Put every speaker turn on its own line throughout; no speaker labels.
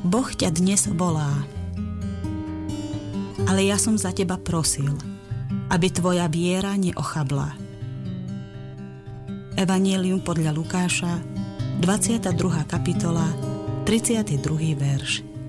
Boh ťa dnes volá. Ale ja som za teba prosil, aby tvoja viera neochabla. Evanjelium podľa Lukáša, 22. kapitola, 32. verš.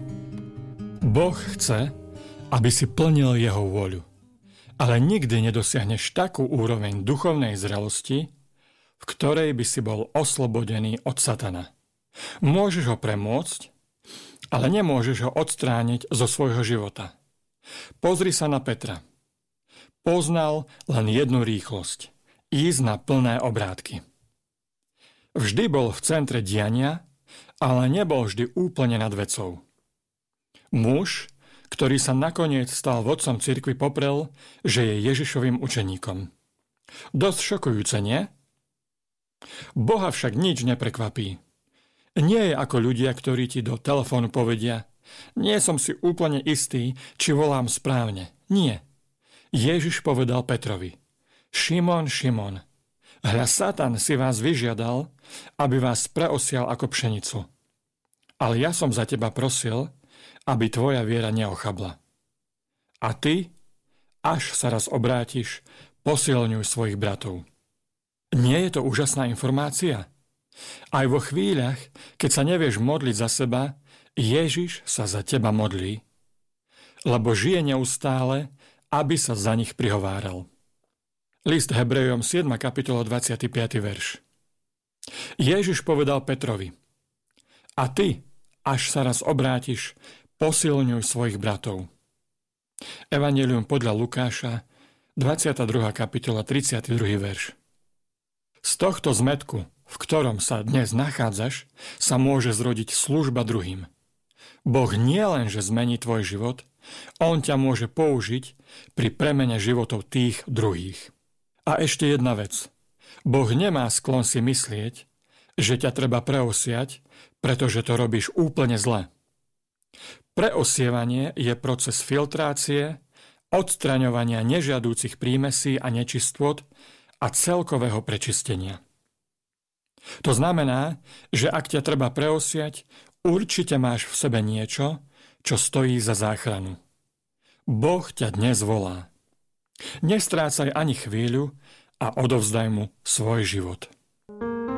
Boh chce, aby si plnil jeho vôľu, ale nikdy nedosiahneš takú úroveň duchovnej zrelosti, v ktorej by si bol oslobodený od satana. Môžeš ho premôcť, ale nemôžeš ho odstrániť zo svojho života. Pozri sa na Petra. Poznal len jednu rýchlosť. Ísť na plné obrátky. Vždy bol v centre diania, ale nebol vždy úplne nad vecou. Muž, ktorý sa nakoniec stal vodcom cirkvi, poprel, že je Ježišovým učeníkom. Dosť šokujúce, nie? Boha však nič neprekvapí. Nie je ako ľudia, ktorí ti do telefónu povedia: nie som si úplne istý, či volám správne. Nie. Ježiš povedal Petrovi: Šimon, Šimon, hľa Satan si vás vyžiadal, aby vás preosial ako pšenicu. Ale ja som za teba prosil, aby tvoja viera neochabla. A ty, až sa raz obrátiš, posilňuj svojich bratov. Nie je to úžasná informácia? Aj vo chvíľach, keď sa nevieš modliť za seba, Ježiš sa za teba modlí, lebo žije neustále, aby sa za nich prihováral. List Hebrejom 7. kapitola 25. verš. Ježiš povedal Petrovi: a ty, až sa raz obrátiš, posilňuj svojich bratov. Evanjelium podľa Lukáša, 22. kapitola 32. verš. Z tohto zmätku, v ktorom sa dnes nachádzaš, sa môže zrodiť služba druhým. Boh nie len, že zmení tvoj život, on ťa môže použiť pri premene životov tých druhých. A ešte jedna vec. Boh nemá sklon si myslieť, že ťa treba preosiať, pretože to robíš úplne zle. Preosievanie je proces filtrácie, odstraňovania nežiadúcich prímesí a nečistôt a celkového prečistenia. To znamená, že ak ťa treba preosiať, určite máš v sebe niečo, čo stojí za záchranu. Boh ťa dnes volá. Nestrácaj ani chvíľu a odovzdaj mu svoj život.